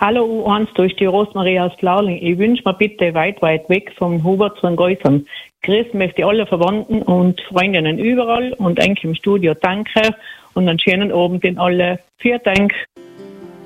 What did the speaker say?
Hallo U1, da ist die Rosmarie aus Glauling. Ich wünsche mir bitte weit weg vom Hubert zu den Geusern. Grüß möchte ich alle Verwandten und Freundinnen überall und eigentlich im Studio danke und einen schönen Abend in alle. Vielen Dank.